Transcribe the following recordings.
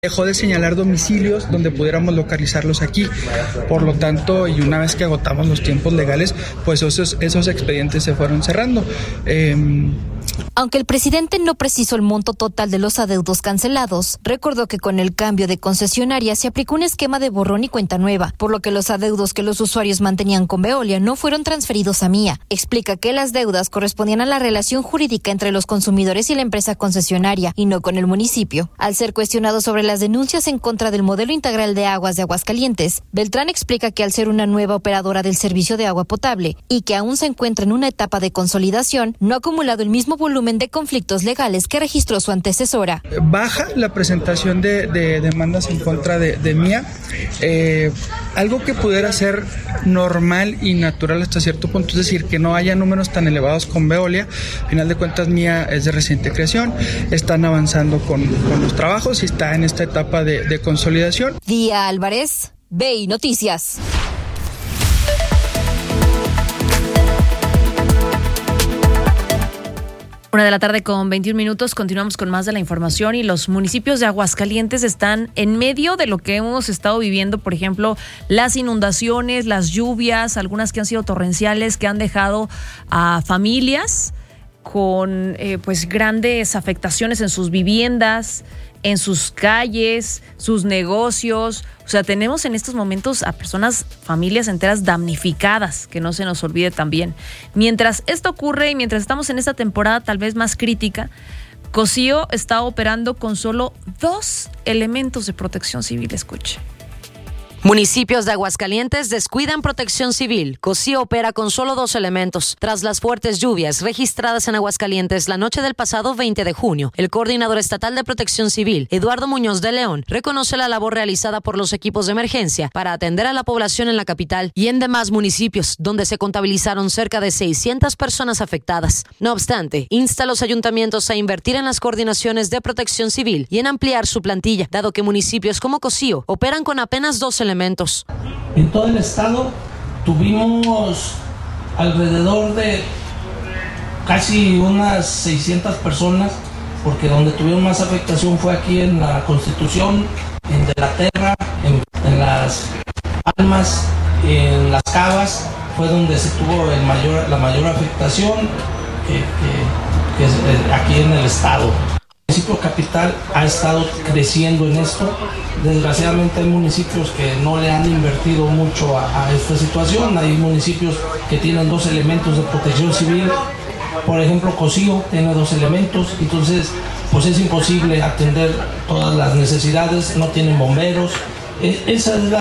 Dejó de señalar domicilios donde pudiéramos localizarlos aquí. Por lo tanto, y una vez que agotamos los tiempos legales, pues esos expedientes se fueron cerrando. Aunque el presidente no precisó el monto total de los adeudos cancelados, recordó que con el cambio de concesionaria se aplicó un esquema de borrón y cuenta nueva, por lo que los adeudos que los usuarios mantenían con Veolia no fueron transferidos a Mía. Explica que las deudas correspondían a la relación jurídica entre los consumidores y la empresa concesionaria, y no con el municipio. Al ser cuestionado sobre las denuncias en contra del modelo integral de aguas de Aguascalientes, Beltrán explica que al ser una nueva operadora del servicio de agua potable y que aún se encuentra en una etapa de consolidación, no ha acumulado el mismo volumen de conflictos legales que registró su antecesora. Baja la presentación de demandas en contra de Mía, algo que pudiera ser normal y natural hasta cierto punto, es decir, que no haya números tan elevados con Veolia. Al final de cuentas, Mía es de reciente creación, están avanzando con los trabajos y está en esta etapa de consolidación. Día Álvarez, BI Noticias. 1:21 p.m. Continuamos con más de la información y los municipios de Aguascalientes están en medio de lo que hemos estado viviendo, por ejemplo, las inundaciones, las lluvias, algunas que han sido torrenciales, que han dejado a familias con pues grandes afectaciones en sus viviendas, en sus calles, sus negocios. O sea, tenemos en estos momentos a personas, familias enteras damnificadas, que no se nos olvide también. Mientras esto ocurre y mientras estamos en esta temporada tal vez más crítica, Cosío está operando con solo 2 elementos de protección civil. Escuche. Municipios de Aguascalientes descuidan protección civil. Cosío opera con solo 2 elementos. Tras las fuertes lluvias registradas en Aguascalientes la noche del pasado 20 de junio, el coordinador estatal de protección civil, Eduardo Muñoz de León, reconoce la labor realizada por los equipos de emergencia para atender a la población en la capital y en demás municipios, donde se contabilizaron cerca de 600 personas afectadas. No obstante, insta a los ayuntamientos a invertir en las coordinaciones de protección civil y en ampliar su plantilla, dado que municipios como Cosío operan con apenas 2 elementos. En todo el estado tuvimos alrededor de casi unas 600 personas, porque donde tuvieron más afectación fue aquí en la Constitución, en De la Terra, en Las Palmas, en Las Cabas, fue donde se tuvo la mayor afectación que es aquí en el estado. El municipio capital ha estado creciendo en esto. Desgraciadamente hay municipios que no le han invertido mucho a esta situación. Hay municipios que tienen 2 elementos de protección civil. Por ejemplo, Cosío tiene 2 elementos. Entonces, pues es imposible atender todas las necesidades. No tienen bomberos. Esa es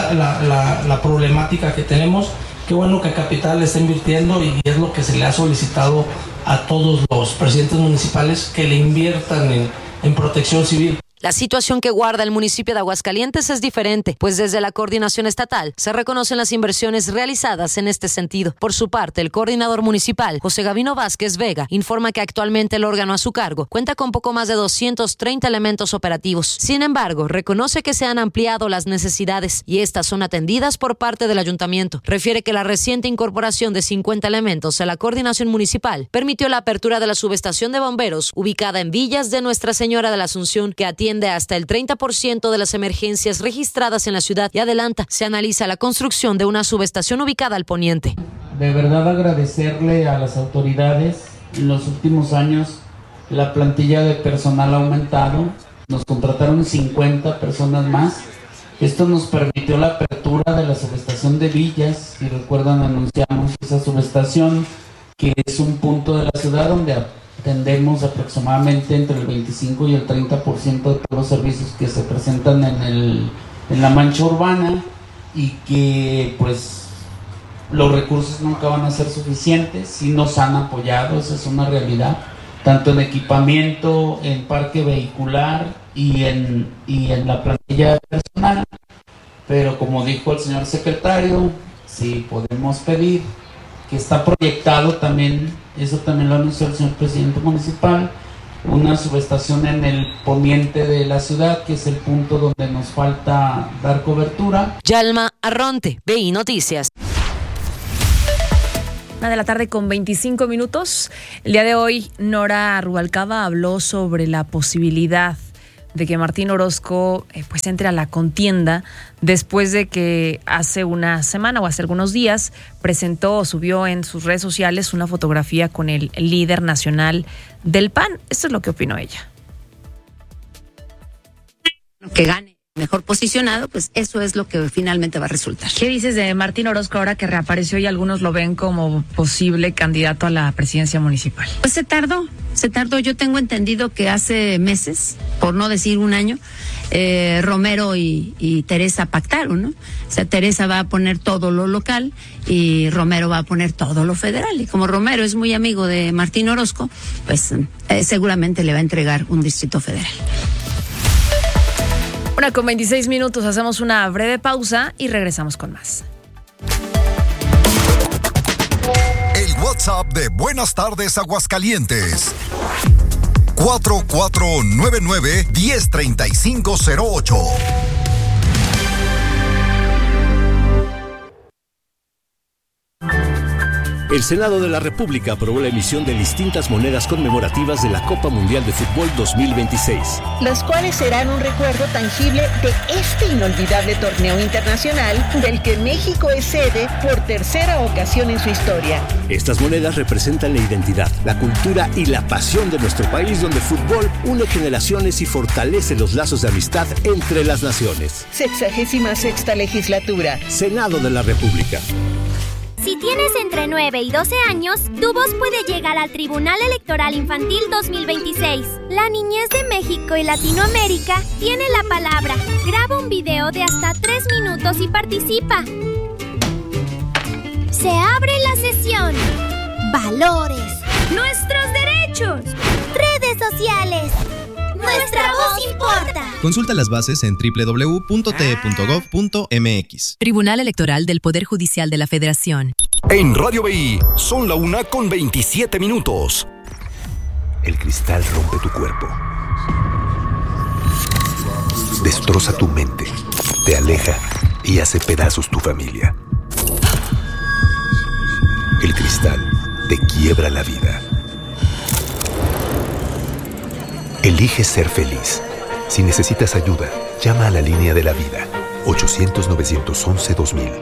la problemática que tenemos. Qué bueno que Capital está invirtiendo y es lo que se le ha solicitado a todos los presidentes municipales, que le inviertan en protección civil. La situación que guarda el municipio de Aguascalientes es diferente, pues desde la coordinación estatal se reconocen las inversiones realizadas en este sentido. Por su parte, el coordinador municipal, José Gavino Vázquez Vega, informa que actualmente el órgano a su cargo cuenta con poco más de 230 elementos operativos. Sin embargo, reconoce que se han ampliado las necesidades y estas son atendidas por parte del ayuntamiento. Refiere que la reciente incorporación de 50 elementos a la coordinación municipal permitió la apertura de la subestación de bomberos ubicada en Villas de Nuestra Señora de la Asunción, que atiende hasta el 30% de las emergencias registradas en la ciudad, y adelanta, se analiza la construcción de una subestación ubicada al poniente. De verdad agradecerle a las autoridades. En los últimos años la plantilla de personal ha aumentado, nos contrataron 50 personas más. Esto nos permitió la apertura de la subestación de Villas. Si recuerdan, anunciamos esa subestación, que es un punto de la ciudad donde atendemos aproximadamente entre el 25 y el 30% de todos los servicios que se presentan en la mancha urbana, y que pues los recursos nunca van a ser suficientes. Sí nos han apoyado, esa es una realidad, tanto en equipamiento, en parque vehicular y en la plantilla personal, pero como dijo el señor secretario, sí podemos pedir, que está proyectado también, eso también lo anunció el señor presidente municipal, una subestación en el poniente de la ciudad, que es el punto donde nos falta dar cobertura. Yalma Arronte, BI Noticias. 1:25 p.m. El día de hoy, Nora Rubalcaba habló sobre la posibilidad de que Martín Orozco pues entre a la contienda después de que hace una semana o hace algunos días subió en sus redes sociales una fotografía con el líder nacional del PAN. Esto es lo que opinó ella. Que gane mejor posicionado, pues eso es lo que finalmente va a resultar. ¿Qué dices de Martín Orozco ahora que reapareció y algunos lo ven como posible candidato a la presidencia municipal? Pues se tardó. Yo tengo entendido que hace meses, por no decir un año, Romero y Teresa pactaron, ¿no? O sea, Teresa va a poner todo lo local y Romero va a poner todo lo federal. Y como Romero es muy amigo de Martín Orozco, pues seguramente le va a entregar un distrito federal. 1:26, hacemos una breve pausa y regresamos con más. El WhatsApp de Buenas Tardes Aguascalientes: 4499-103508. El Senado de la República aprobó la emisión de distintas monedas conmemorativas de la Copa Mundial de Fútbol 2026. Las cuales serán un recuerdo tangible de este inolvidable torneo internacional del que México es sede por tercera ocasión en su historia. Estas monedas representan la identidad, la cultura y la pasión de nuestro país, donde el fútbol une generaciones y fortalece los lazos de amistad entre las naciones. 66ª legislatura. Senado de la República. Si tienes entre 9 y 12 años, tu voz puede llegar al Tribunal Electoral Infantil 2026. La niñez de México y Latinoamérica tiene la palabra. Graba un video de hasta 3 minutos y participa. Se abre la sesión. Valores. Nuestros derechos. Redes sociales. Nuestra voz importa. Consulta las bases en www.te.gov.mx. Tribunal Electoral del Poder Judicial de la Federación. En Radio BI son la 1:27. El cristal rompe tu cuerpo, destroza tu mente, te aleja y hace pedazos tu familia. El cristal te quiebra la vida. Elige ser feliz. Si necesitas ayuda, llama a la línea de la vida. 800-911-2000.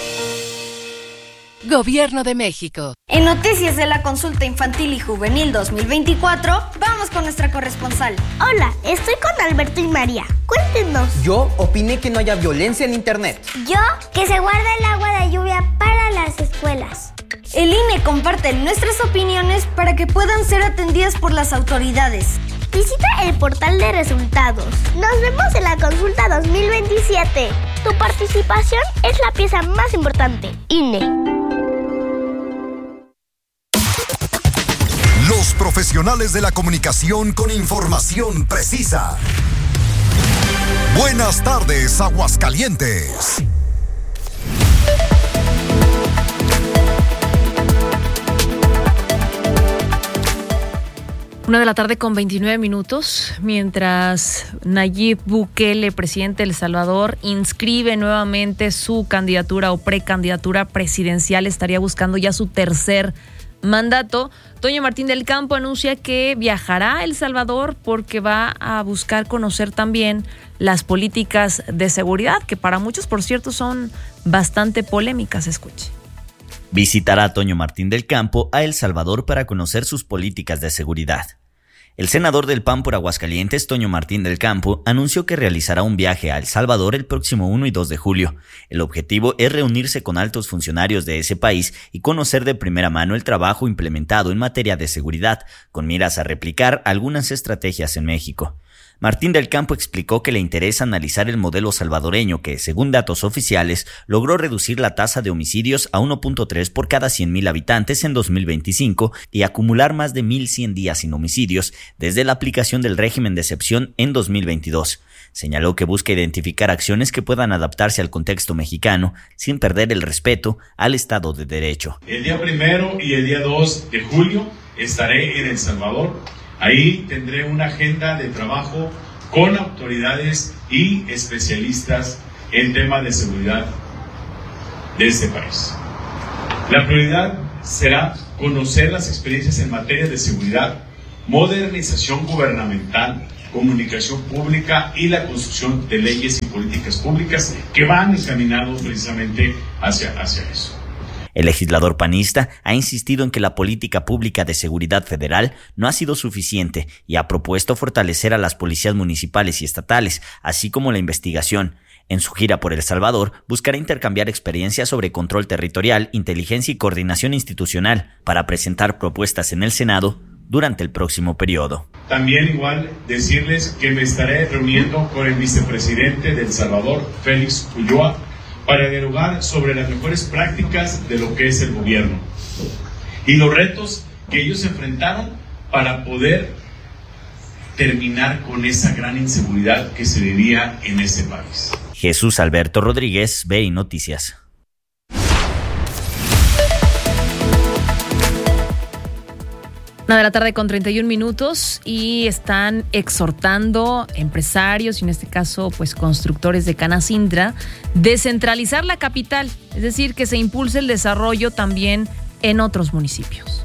Gobierno de México. En noticias de la consulta infantil y juvenil 2024, vamos con nuestra corresponsal. Hola, estoy con Alberto y María. Cuéntenos. Yo opiné que no haya violencia en internet. Yo, que se guarde el agua de lluvia para las escuelas. El INE comparte nuestras opiniones para que puedan ser atendidas por las autoridades. Visita el portal de resultados. Nos vemos en la consulta 2027. Tu participación es la pieza más importante. INE. Los profesionales de la comunicación con información precisa. Buenas tardes, Aguascalientes. 1:29, mientras Nayib Bukele, presidente de El Salvador, inscribe nuevamente su candidatura o precandidatura presidencial, estaría buscando ya su tercer mandato. Toño Martín del Campo anuncia que viajará a El Salvador porque va a buscar conocer también las políticas de seguridad, que para muchos, por cierto, son bastante polémicas. Escuche. Visitará Toño Martín del Campo a El Salvador para conocer sus políticas de seguridad. El senador del PAN por Aguascalientes, Toño Martín del Campo, anunció que realizará un viaje a El Salvador el próximo 1 y 2 de julio. El objetivo es reunirse con altos funcionarios de ese país y conocer de primera mano el trabajo implementado en materia de seguridad, con miras a replicar algunas estrategias en México. Martín del Campo explicó que le interesa analizar el modelo salvadoreño que, según datos oficiales, logró reducir la tasa de homicidios a 1.3 por cada 100,000 habitantes en 2025 y acumular más de 1,100 días sin homicidios desde la aplicación del régimen de excepción en 2022. Señaló que busca identificar acciones que puedan adaptarse al contexto mexicano sin perder el respeto al Estado de Derecho. El día 1 y el día 2 de julio estaré en El Salvador. Ahí tendré una agenda de trabajo con autoridades y especialistas en temas de seguridad de este país. La prioridad será conocer las experiencias en materia de seguridad, modernización gubernamental, comunicación pública y la construcción de leyes y políticas públicas que van encaminados precisamente hacia eso. El legislador panista ha insistido en que la política pública de seguridad federal no ha sido suficiente y ha propuesto fortalecer a las policías municipales y estatales, así como la investigación. En su gira por El Salvador, buscará intercambiar experiencias sobre control territorial, inteligencia y coordinación institucional para presentar propuestas en el Senado durante el próximo periodo. También igual decirles que me estaré reuniendo con el vicepresidente de El Salvador, Félix Ulloa, para dialogar sobre las mejores prácticas de lo que es el gobierno y los retos que ellos enfrentaron para poder terminar con esa gran inseguridad que se vivía en ese país. Jesús Alberto Rodríguez, BI Noticias. Una de la tarde con 31 minutos y están exhortando empresarios y en este caso pues constructores de Canacintra descentralizar la capital, es decir, que se impulse el desarrollo también en otros municipios.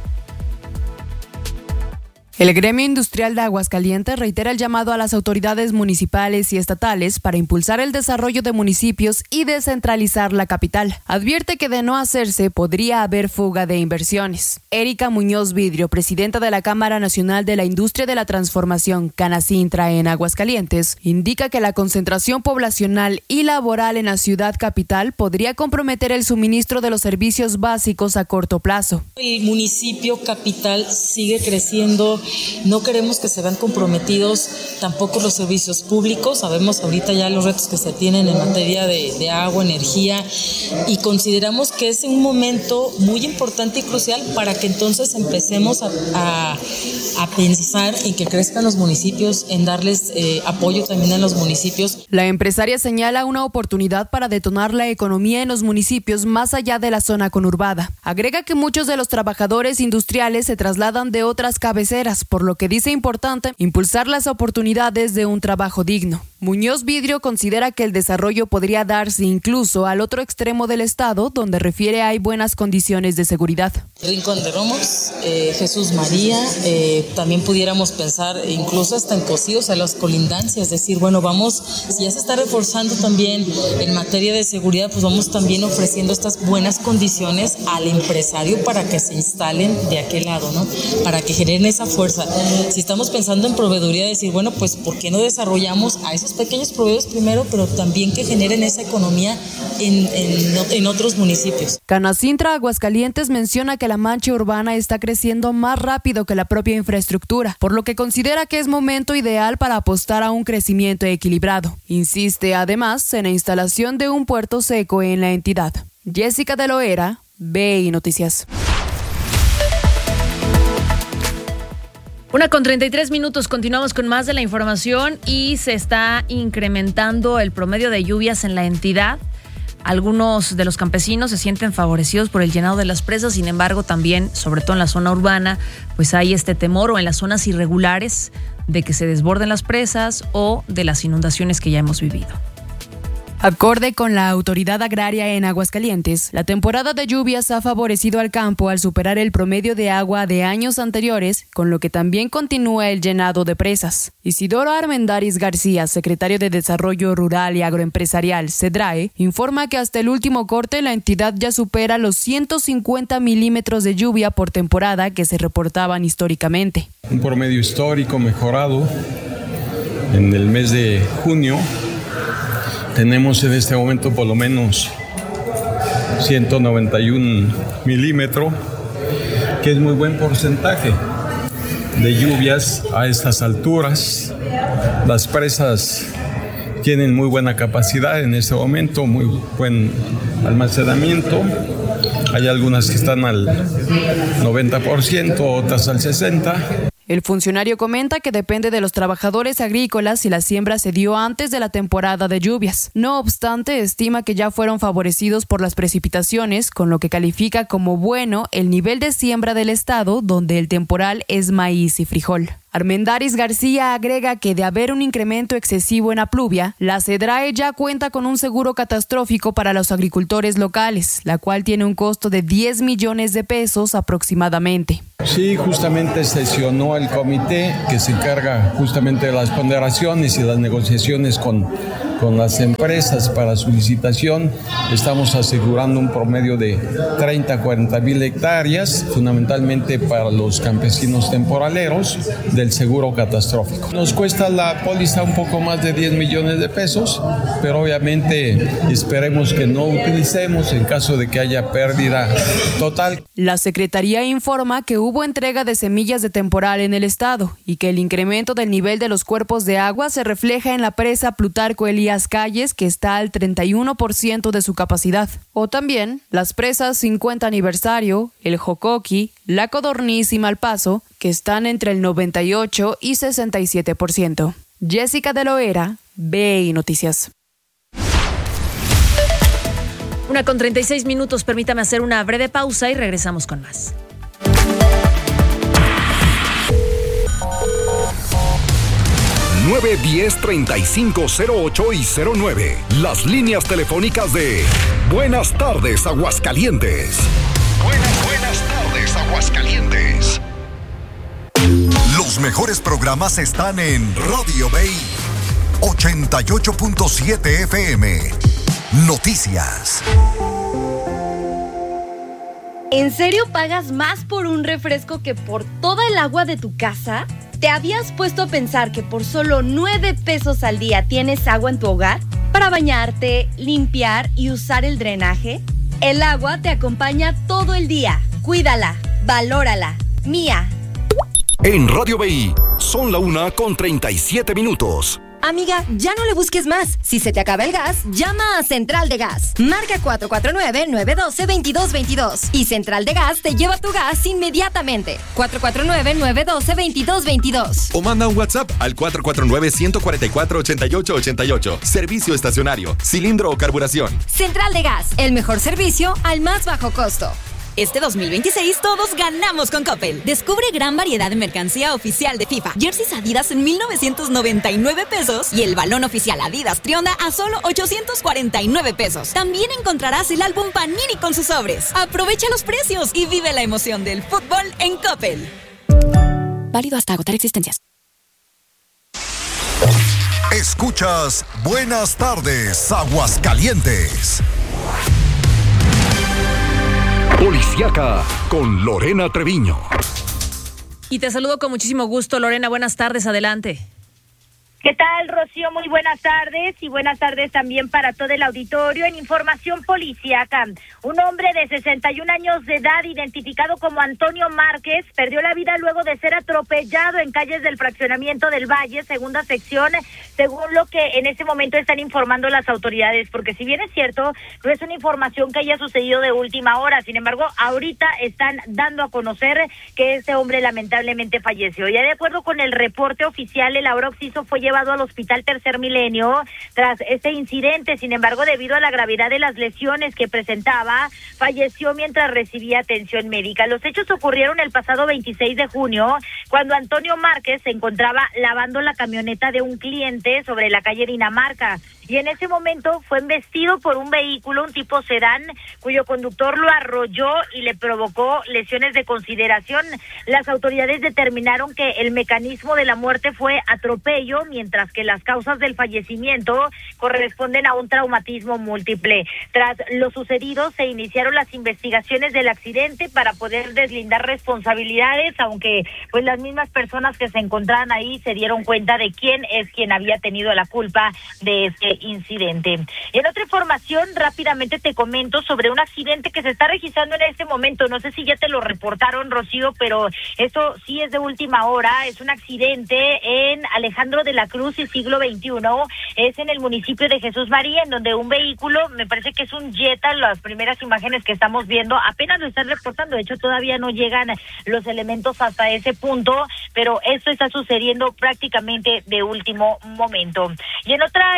El gremio industrial de Aguascalientes reitera el llamado a las autoridades municipales y estatales para impulsar el desarrollo de municipios y descentralizar la capital. Advierte que de no hacerse podría haber fuga de inversiones. Erika Muñoz Vidrio, presidenta de la Cámara Nacional de la Industria de la Transformación Canacintra en Aguascalientes, indica que la concentración poblacional y laboral en la ciudad capital podría comprometer el suministro de los servicios básicos a corto plazo. El municipio capital sigue creciendo. No queremos que se vean comprometidos tampoco los servicios públicos. Sabemos ahorita ya los retos que se tienen en materia de agua, energía, y consideramos que es un momento muy importante y crucial para que entonces empecemos a pensar en que crezcan los municipios, en darles apoyo también a los municipios. La empresaria señala una oportunidad para detonar la economía en los municipios más allá de la zona conurbada. Agrega que muchos de los trabajadores industriales se trasladan de otras cabeceras, por lo que dice importante impulsar las oportunidades de un trabajo digno. Muñoz Vidrio considera que el desarrollo podría darse incluso al otro extremo del estado, donde refiere hay buenas condiciones de seguridad. Rincón de Romos, Jesús María, también pudiéramos pensar incluso hasta en Cocíos, a las colindancias, es decir, bueno, vamos, si ya se está reforzando también en materia de seguridad, pues vamos también ofreciendo estas buenas condiciones al empresario para que se instalen de aquel lado, ¿no? Para que generen esa fuerza. Si estamos pensando en proveeduría, decir, bueno, pues ¿por qué no desarrollamos a esos pequeños proveedores primero, pero también que generen esa economía en otros municipios? Canacintra Aguascalientes menciona que la mancha urbana está creciendo más rápido que la propia infraestructura, por lo que considera que es momento ideal para apostar a un crecimiento equilibrado. Insiste además en la instalación de un puerto seco en la entidad. Jessica de Loera, BI Noticias. 1:33 minutos, continuamos con más de la información y se está incrementando el promedio de lluvias en la entidad. Algunos de los campesinos se sienten favorecidos por el llenado de las presas, sin embargo también, sobre todo en la zona urbana, pues hay este temor o en las zonas irregulares de que se desborden las presas o de las inundaciones que ya hemos vivido. Acorde con la Autoridad Agraria en Aguascalientes, la temporada de lluvias ha favorecido al campo al superar el promedio de agua de años anteriores, con lo que también continúa el llenado de presas. Isidoro Armendáriz García, secretario de Desarrollo Rural y Agroempresarial, SEDRAE, informa que hasta el último corte la entidad ya supera los 150 milímetros de lluvia por temporada que se reportaban históricamente. Un promedio histórico mejorado en el mes de junio. Tenemos en este momento por lo menos 191 milímetros, que es muy buen porcentaje de lluvias a estas alturas. Las presas tienen muy buena capacidad en este momento, muy buen almacenamiento. Hay algunas que están al 90%, otras al 60%. El funcionario comenta que depende de los trabajadores agrícolas si la siembra se dio antes de la temporada de lluvias. No obstante, estima que ya fueron favorecidos por las precipitaciones, con lo que califica como bueno el nivel de siembra del estado, donde el temporal es maíz y frijol. Armendáriz García agrega que de haber un incremento excesivo en la pluvia, la SEDRAE ya cuenta con un seguro catastrófico para los agricultores locales, la cual tiene un costo de 10 millones de pesos aproximadamente. Sí, justamente sesionó el comité que se encarga justamente de las ponderaciones y las negociaciones con las empresas para su licitación. Estamos asegurando un promedio de 30 a 40 mil hectáreas, fundamentalmente para los campesinos temporaleros del seguro catastrófico. Nos cuesta la póliza un poco más de 10 millones de pesos, pero obviamente esperemos que no utilicemos en caso de que haya pérdida total. La Secretaría informa que hubo entrega de semillas de temporal en el estado y que el incremento del nivel de los cuerpos de agua se refleja en la presa Plutarco Elías Calles, que está al 31% de su capacidad. O también las presas 50 aniversario, el Jocoqui, la Codorniz y Malpaso, que están entre el 98 y 67%. Jessica de Loera, BI Noticias. 1:36, permítame hacer una breve pausa y regresamos con más. (910-3508 y 09). Las líneas telefónicas de Buenas Tardes, Aguascalientes. Buenas tardes, Aguascalientes. Los mejores programas están en Radio Bay 88.7 FM. Noticias. ¿En serio pagas más por un refresco que por toda el agua de tu casa? ¿Te habías puesto a pensar que por solo 9 pesos al día tienes agua en tu hogar? Para bañarte, limpiar y usar el drenaje. El agua te acompaña todo el día. Cuídala, valórala. Mía. En Radio BI, son la 1:37. Amiga, ya no le busques más. Si se te acaba el gas, llama a Central de Gas. Marca 449-912-2222. Y Central de Gas te lleva tu gas inmediatamente. 449-912-2222. O manda un WhatsApp al 449-144-8888. Servicio estacionario, cilindro o carburación. Central de Gas, el mejor servicio al más bajo costo. Este 2026 todos ganamos con Coppel. Descubre gran variedad de mercancía oficial de FIFA. Jerseys Adidas en 1,999 pesos y el balón oficial Adidas Trionda a solo 849 pesos. También encontrarás el álbum Panini con sus sobres. Aprovecha los precios y vive la emoción del fútbol en Coppel. Válido hasta agotar existencias. Escuchas Buenas Tardes, Aguascalientes. Policiaca con Lorena Treviño. Y te saludo con muchísimo gusto, Lorena. Buenas tardes, adelante. ¿Qué tal, Rocío? Muy buenas tardes y buenas tardes también para todo el auditorio. En información policíaca, un hombre de 61 años de edad, identificado como Antonio Márquez, perdió la vida luego de ser atropellado en calles del fraccionamiento del Valle, segunda sección, según lo que en este momento están informando las autoridades, porque si bien es cierto, no es una información que haya sucedido de última hora, sin embargo, ahorita están dando a conocer que este hombre lamentablemente falleció. Ya de acuerdo con el reporte oficial, el ahora occiso fue llevado al Hospital Tercer Milenio tras este incidente. Sin embargo, debido a la gravedad de las lesiones que presentaba, falleció mientras recibía atención médica. Los hechos ocurrieron el pasado 26 de junio, cuando Antonio Márquez se encontraba lavando la camioneta de un cliente sobre la calle Dinamarca. Y en ese momento fue embestido por un vehículo, un tipo sedán, cuyo conductor lo arrolló y le provocó lesiones de consideración. Las autoridades determinaron que el mecanismo de la muerte fue atropello, mientras que las causas del fallecimiento corresponden a un traumatismo múltiple. Tras lo sucedido, se iniciaron las investigaciones del accidente para poder deslindar responsabilidades, aunque pues las mismas personas que se encontraban ahí se dieron cuenta de quién es quien había tenido la culpa de este incidente. En otra información, rápidamente te comento sobre un accidente que se está registrando en este momento. No sé si ya te lo reportaron, Rocío, pero esto sí es de última hora. Es un accidente en Alejandro de la Cruz y Siglo XXI. Es en el municipio de Jesús María, en donde un vehículo, me parece que es un Jetta, las primeras imágenes que estamos viendo apenas lo están reportando. De hecho, todavía no llegan los elementos hasta ese punto, pero esto está sucediendo prácticamente de último momento. Y en otra información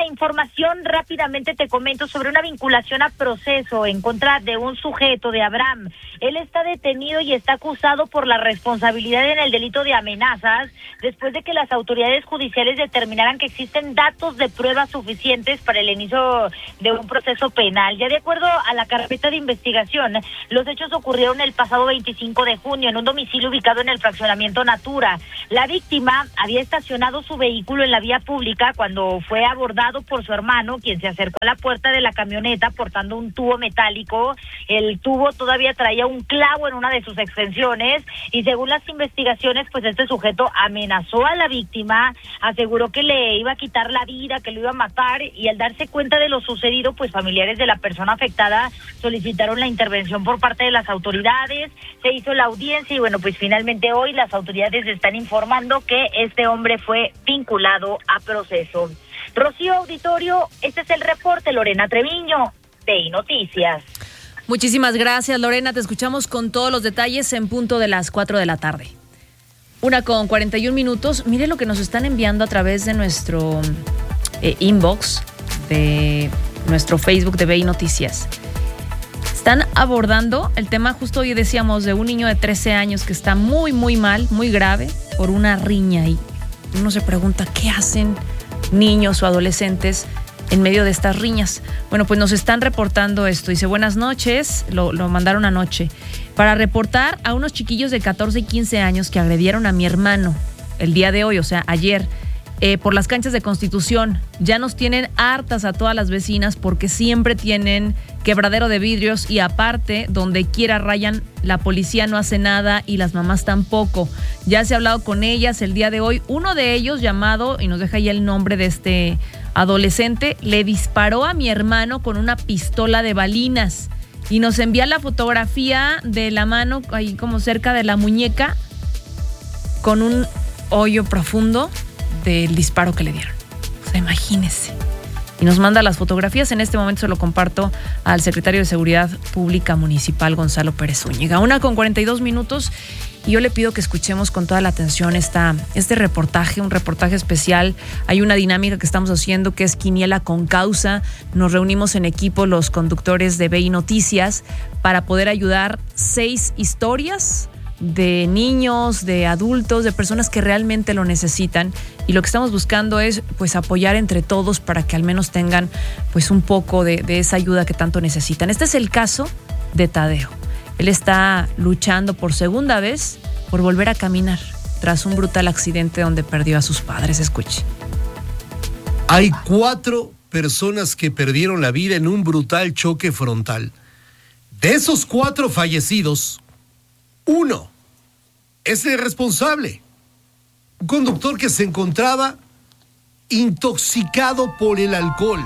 información, rápidamente te comento sobre una vinculación a proceso en contra de un sujeto de Abraham. Él está detenido y está acusado por la responsabilidad en el delito de amenazas después de que las autoridades judiciales determinaran que existen datos de pruebas suficientes para el inicio de un proceso penal. Ya de acuerdo a la carpeta de investigación, los hechos ocurrieron el pasado 25 de junio en un domicilio ubicado en el fraccionamiento Natura. La víctima había estacionado su vehículo en la vía pública cuando fue abordado por su hermano, quien se acercó a la puerta de la camioneta portando un tubo metálico. El tubo todavía traía un clavo en una de sus extensiones y según las investigaciones, pues este sujeto amenazó a la víctima, aseguró que le iba a quitar la vida, que lo iba a matar, y al darse cuenta de lo sucedido, pues familiares de la persona afectada solicitaron la intervención por parte de las autoridades. Se hizo la audiencia y bueno, pues finalmente hoy las autoridades están informando que este hombre fue vinculado a proceso. Rocío, auditorio, este es el reporte. Lorena Treviño, TI Noticias. Muchísimas gracias, Lorena. Te escuchamos con todos los detalles en punto de las 4 de la tarde. 1:41. Mire lo que nos están enviando a través de nuestro inbox, de nuestro Facebook de BI Noticias. Están abordando el tema, justo hoy decíamos, de un niño de 13 años que está muy, muy mal, muy grave, por una riña. Y uno se pregunta, ¿qué hacen niños o adolescentes en medio de estas riñas? Bueno, pues nos están reportando esto. Dice, buenas noches, lo mandaron anoche, para reportar a unos chiquillos de 14 y 15 años que agredieron a mi hermano el día de hoy, o sea, ayer, por las canchas de Constitución. Ya nos tienen hartas a todas las vecinas porque siempre tienen quebradero de vidrios y aparte, donde quiera rayan, la policía no hace nada y las mamás tampoco. Ya se ha hablado con ellas el día de hoy. Uno de ellos, llamado, y nos deja ahí el nombre de este adolescente, le disparó a mi hermano con una pistola de balinas y nos envía la fotografía de la mano ahí como cerca de la muñeca con un hoyo profundo del disparo que le dieron. O sea, imagínense. Y nos manda las fotografías. En este momento se lo comparto al secretario de Seguridad Pública Municipal, Gonzalo Pérez Zúñiga. 1:42. Y yo le pido que escuchemos con toda la atención este reportaje, un reportaje especial. Hay una dinámica que estamos haciendo que es Quiniela con Causa. Nos reunimos en equipo los conductores de BI Noticias para poder ayudar 6 historias de niños, de adultos, de personas que realmente lo necesitan, y lo que estamos buscando es pues apoyar entre todos para que al menos tengan pues un poco de esa ayuda que tanto necesitan. Este es el caso de Tadeo. Él está luchando por segunda vez por volver a caminar tras un brutal accidente donde perdió a sus padres. Escuche. Hay 4 personas que perdieron la vida en un brutal choque frontal. De esos 4 fallecidos, 1 es el responsable, un conductor que se encontraba intoxicado por el alcohol.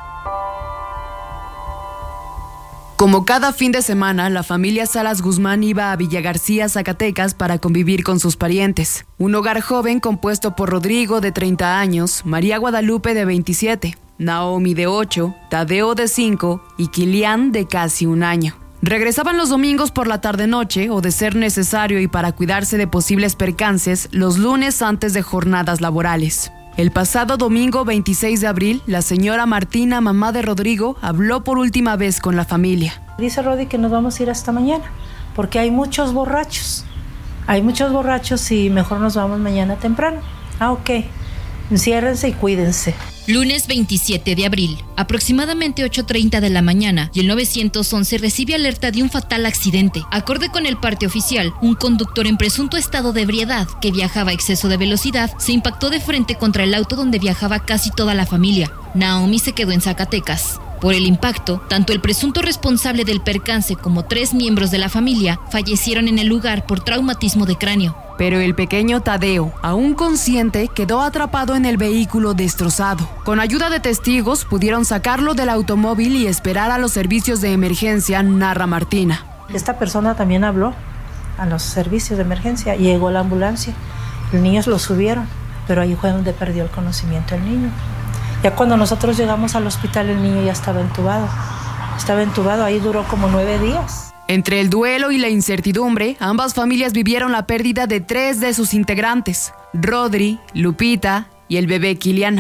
Como cada fin de semana, la familia Salas Guzmán iba a Villa García, Zacatecas, para convivir con sus parientes. Un hogar joven compuesto por Rodrigo, de 30 años, María Guadalupe, de 27, Naomi, de 8, Tadeo, de 5 y Kilian, de casi 1 año. Regresaban los domingos por la tarde-noche o, de ser necesario y para cuidarse de posibles percances, los lunes antes de jornadas laborales. El pasado domingo 26 de abril, la señora Martina, mamá de Rodrigo, habló por última vez con la familia. Dice Rodi que nos vamos a ir hasta mañana, porque hay muchos borrachos. Hay muchos borrachos y mejor nos vamos mañana temprano. Ok, enciérrense y cuídense. Lunes 27 de abril, aproximadamente 8:30 de la mañana, y el 911 recibe alerta de un fatal accidente. Acorde con el parte oficial, un conductor en presunto estado de ebriedad que viajaba a exceso de velocidad se impactó de frente contra el auto donde viajaba casi toda la familia. Naomi se quedó en Zacatecas. Por el impacto, tanto el presunto responsable del percance como 3 miembros de la familia fallecieron en el lugar por traumatismo de cráneo. Pero el pequeño Tadeo, aún consciente, quedó atrapado en el vehículo destrozado. Con ayuda de testigos, pudieron sacarlo del automóvil y esperar a los servicios de emergencia, narra Martina. Esta persona también habló a los servicios de emergencia, llegó la ambulancia, los niños lo subieron, pero ahí fue donde perdió el conocimiento el niño. Ya cuando nosotros llegamos al hospital, el niño ya estaba entubado. Ahí duró como 9 días. Entre el duelo y la incertidumbre, ambas familias vivieron la pérdida de 3 de sus integrantes, Rodri, Lupita y el bebé Kiliana.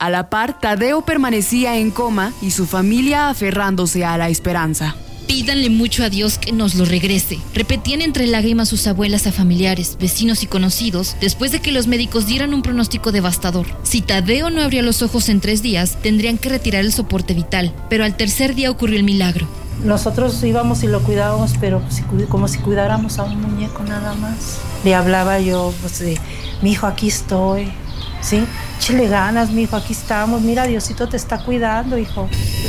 A la par, Tadeo permanecía en coma y su familia aferrándose a la esperanza. Pídanle mucho a Dios que nos lo regrese, repetían entre lágrimas sus abuelas a familiares, vecinos y conocidos, después de que los médicos dieran un pronóstico devastador. Si Tadeo no abría los ojos en 3 días, tendrían que retirar el soporte vital, pero al tercer día ocurrió el milagro. Nosotros íbamos y lo cuidábamos, pero como si cuidáramos a un muñeco nada más. Le hablaba yo, mi hijo, aquí estoy, ¿sí? Échale ganas, mi hijo, aquí estamos, mira, Diosito te está cuidando, hijo.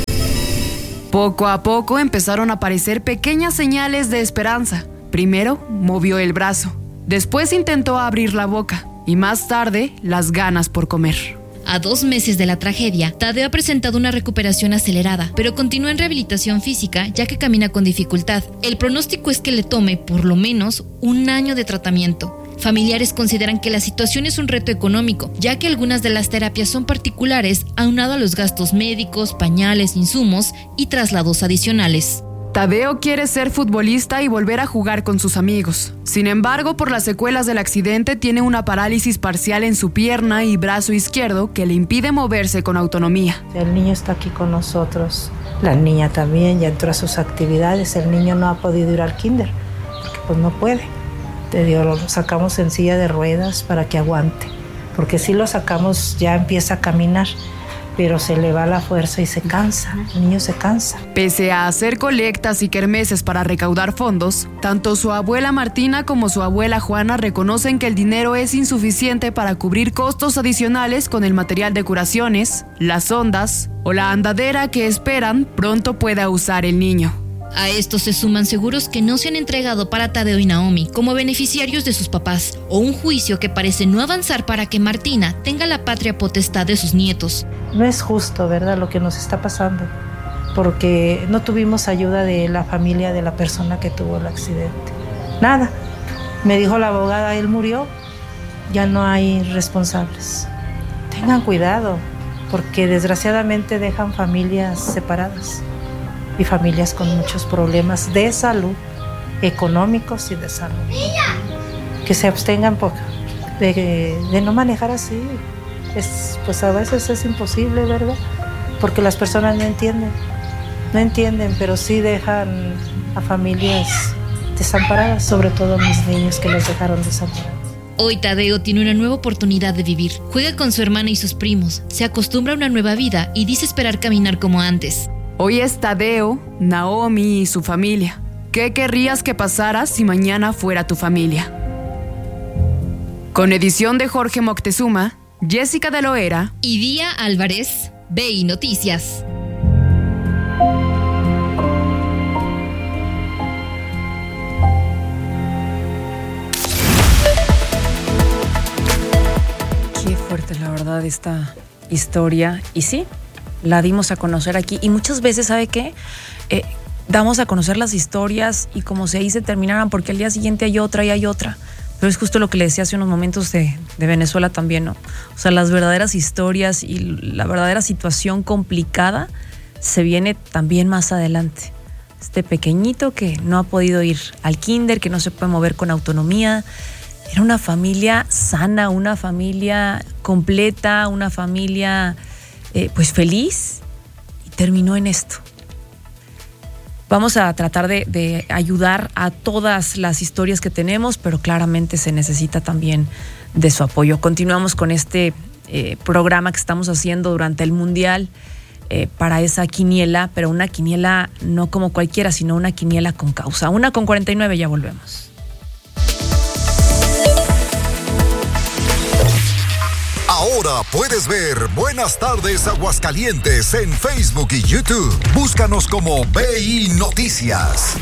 Poco a poco empezaron a aparecer pequeñas señales de esperanza. Primero, movió el brazo. Después intentó abrir la boca. Y más tarde, las ganas por comer. A 2 meses de la tragedia, Tadeo ha presentado una recuperación acelerada, pero continúa en rehabilitación física ya que camina con dificultad. El pronóstico es que le tome, por lo menos, 1 año de tratamiento. Familiares consideran que la situación es un reto económico, ya que algunas de las terapias son particulares, aunado a los gastos médicos, pañales, insumos y traslados adicionales. Tadeo quiere ser futbolista y volver a jugar con sus amigos. Sin embargo, por las secuelas del accidente, tiene una parálisis parcial en su pierna y brazo izquierdo que le impide moverse con autonomía. El niño está aquí con nosotros. La niña también ya entró a sus actividades. El niño no ha podido ir al kinder porque pues no puede. Lo sacamos en silla de ruedas para que aguante, porque si lo sacamos ya empieza a caminar, pero se le va la fuerza y se cansa, el niño se cansa. Pese a hacer colectas y kermeses para recaudar fondos, tanto su abuela Martina como su abuela Juana reconocen que el dinero es insuficiente para cubrir costos adicionales con el material de curaciones, las sondas o la andadera que esperan pronto pueda usar el niño. A esto se suman seguros que no se han entregado para Tadeo y Naomi como beneficiarios de sus papás, o un juicio que parece no avanzar para que Martina tenga la patria potestad de sus nietos. No es justo, ¿verdad?, lo que nos está pasando, porque no tuvimos ayuda de la familia de la persona que tuvo el accidente. Nada. Me dijo la abogada, él murió, ya no hay responsables. Tengan cuidado, porque desgraciadamente dejan familias separadas. Y familias con muchos problemas de salud, económicos y de salud. Que se abstengan de no manejar así. Pues a veces es imposible, ¿verdad? Porque las personas no entienden, pero sí dejan a familias desamparadas, sobre todo a mis niños que los dejaron desamparados. Hoy Tadeo tiene una nueva oportunidad de vivir. Juega con su hermana y sus primos, se acostumbra a una nueva vida y dice esperar caminar como antes. Hoy es Tadeo, Naomi y su familia. ¿Qué querrías que pasara si mañana fuera tu familia? Con edición de Jorge Moctezuma, Jessica de Loera y Día Álvarez, BI Noticias. Qué fuerte, la verdad, esta historia. Y sí, la dimos a conocer aquí. Y muchas veces, ¿sabe qué? Damos a conocer las historias y como si ahí se terminaran, porque al día siguiente hay otra y hay otra. Pero es justo lo que le decía hace unos momentos de Venezuela también, ¿no? O sea, las verdaderas historias y la verdadera situación complicada se viene también más adelante. Este pequeñito que no ha podido ir al kinder, que no se puede mover con autonomía. Era una familia sana, una familia completa, una familia pues feliz, y terminó en esto. Vamos a tratar de ayudar a todas las historias que tenemos, pero claramente se necesita también de su apoyo. Continuamos con este programa que estamos haciendo durante el Mundial para esa quiniela, pero una quiniela no como cualquiera, sino una quiniela con causa. 1:49, ya volvemos. Ahora puedes ver Buenas Tardes Aguascalientes en Facebook y YouTube. Búscanos como BI Noticias.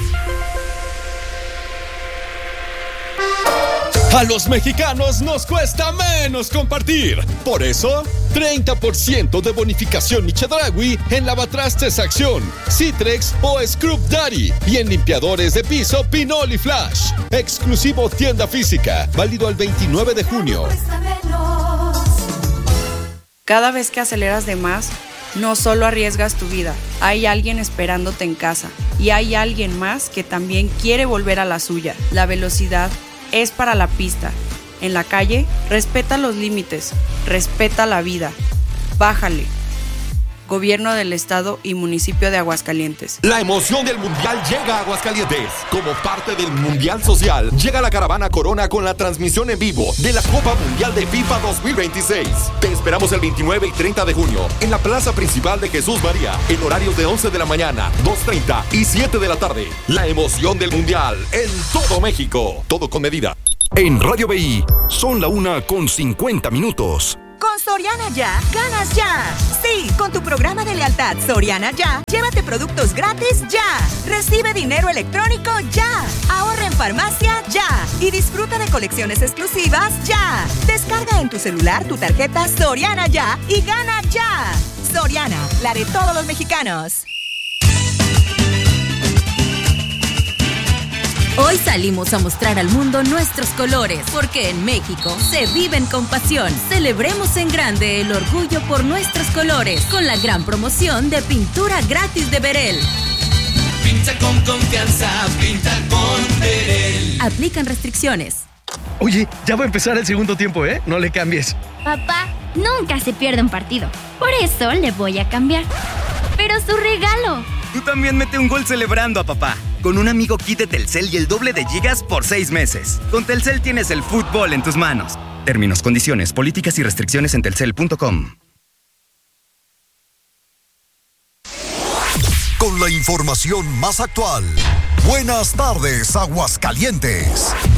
A los mexicanos nos cuesta menos compartir. Por eso, 30% de bonificación y Chedraui en lavatrastes Acción, Citrex o Scrub Daddy. Y en limpiadores de piso Pinol y Flash. Exclusivo tienda física, válido al 29 de junio. Cada vez que aceleras de más, no solo arriesgas tu vida, hay alguien esperándote en casa. Y hay alguien más que también quiere volver a la suya. La velocidad es para la pista. En la calle, respeta los límites, respeta la vida. Bájale. Gobierno del Estado y Municipio de Aguascalientes. La emoción del Mundial llega a Aguascalientes. Como parte del Mundial Social, llega la caravana Corona con la transmisión en vivo de la Copa Mundial de FIFA 2026. Te esperamos el 29 y 30 de junio en la plaza principal de Jesús María, en horarios de 11 de la mañana, 2:30 y 7 de la tarde. La emoción del Mundial en todo México. Todo con medida. En Radio BI, son la 1:50. Con Soriana Ya, ganas ya. Sí, con tu programa de lealtad Soriana Ya, llévate productos gratis ya. Recibe dinero electrónico ya. Ahorra en farmacia ya. Y disfruta de colecciones exclusivas ya. Descarga en tu celular tu tarjeta Soriana Ya y gana ya. Soriana, la de todos los mexicanos. Hoy salimos a mostrar al mundo nuestros colores, porque en México se viven con pasión. Celebremos en grande el orgullo por nuestros colores, con la gran promoción de pintura gratis de Berel. Pinta con confianza, pinta con Berel. Aplican restricciones. Oye, ya va a empezar el segundo tiempo, ¿eh? No le cambies. Papá, nunca se pierde un partido. Por eso le voy a cambiar. Pero su regalo. Tú también mete un gol celebrando a papá. Con un amigo kit de Telcel y el doble de gigas por 6 meses. Con Telcel tienes el fútbol en tus manos. Términos, condiciones, políticas y restricciones en telcel.com. Con la información más actual. Buenas tardes, Aguascalientes.